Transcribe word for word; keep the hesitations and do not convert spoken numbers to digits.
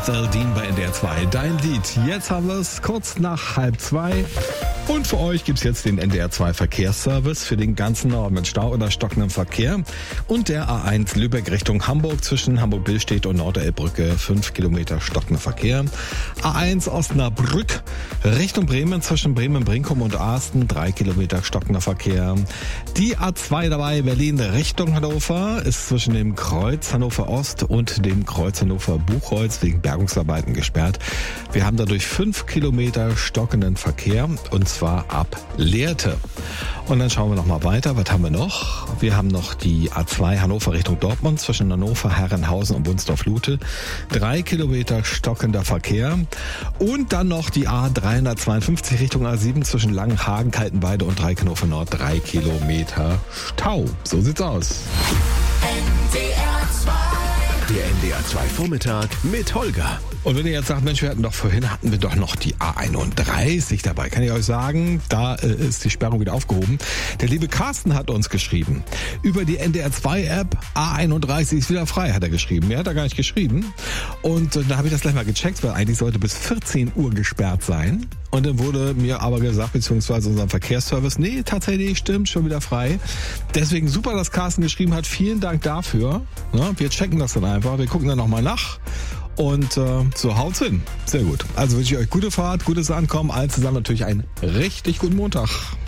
Ethel Dean bei N D R zwei. Dein Lied. Jetzt haben wir es kurz nach halb zwei. Und für euch gibt's jetzt den N D R zwei Verkehrsservice für den ganzen Norden mit Stau oder stockendem Verkehr. Und der A eins Lübeck Richtung Hamburg zwischen Hamburg-Billstedt und Norderelbbrücke. fünf Kilometer stockender Verkehr. A eins Osnabrück Richtung Bremen zwischen Bremen-Brinkum und Asten. drei Kilometer stockender Verkehr. Die A zwei dabei Berlin Richtung Hannover ist zwischen dem Kreuz Hannover Ost und dem Kreuz Hannover Buchholz wegen Bergungsarbeiten gesperrt. Wir haben dadurch fünf Kilometer stockenden Verkehr und zwar ab Lehrte. Und dann schauen wir noch mal weiter. Was haben wir noch? Wir haben noch die A zwei Hannover Richtung Dortmund zwischen Hannover, Herrenhausen und Wunsdorf-Lute. Drei Kilometer stockender Verkehr. Und dann noch die A dreihundertzweiundfünfzig Richtung A sieben zwischen Langenhagen, Kaltenweide und Reikhofer Nord. Drei Kilometer Stau. So sieht's aus. Der N D R zwei Vormittag mit Holger. Und wenn ihr jetzt sagt, Mensch, wir hatten doch vorhin, hatten wir doch noch die A einunddreißig dabei. Kann ich euch sagen, da äh, ist die Sperrung wieder aufgehoben. Der liebe Carsten hat uns geschrieben. Über die N D R zwei App, A einunddreißig ist wieder frei, hat er geschrieben. Mehr hat er gar nicht geschrieben. Und äh, da habe ich das gleich mal gecheckt, weil eigentlich sollte bis vierzehn Uhr gesperrt sein. Und dann wurde mir aber gesagt, beziehungsweise unserem Verkehrsservice, nee, tatsächlich stimmt, schon wieder frei. Deswegen super, dass Carsten geschrieben hat. Vielen Dank dafür. Ja, wir checken das dann einfach. Wir gucken dann nochmal nach. Und äh, so haut's hin. Sehr gut. Also wünsche ich euch gute Fahrt, gutes Ankommen. Allen zusammen natürlich einen richtig guten Montag.